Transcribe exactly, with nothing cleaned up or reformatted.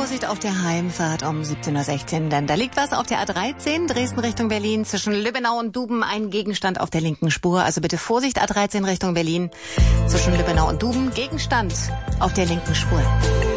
Vorsicht auf der Heimfahrt um siebzehn Uhr sechzehn, denn da liegt was auf der A dreizehn, Dresden Richtung Berlin, zwischen Lübbenau und Duben, ein Gegenstand auf der linken Spur. Also bitte Vorsicht, A dreizehn Richtung Berlin, zwischen Lübbenau und Duben, Gegenstand auf der linken Spur.